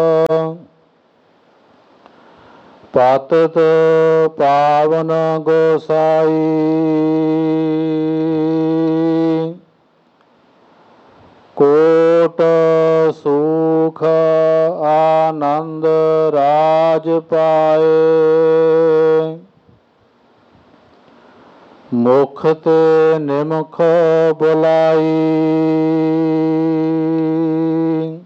ਪਤਿਤ ਪਾਵਨ ਗੋਸਾਈ। ਕੋਟ ਸੁਖ ਆਨੰਦ ਰਾਜ ਪਾਏ। ਮੁਖ ਤੇ ਨਿਮਖ ਬੁਲਾਈ।